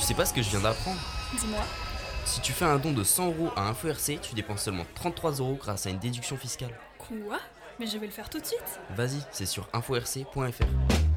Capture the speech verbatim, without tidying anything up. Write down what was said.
sais pas ce que je viens d'apprendre? Dis-moi. Si tu fais un don de cent euros à InfoRC, tu dépenses seulement trente-trois euros grâce à une déduction fiscale. Quoi? Mais je vais le faire tout de suite. Vas-y, c'est sur info r c point f r.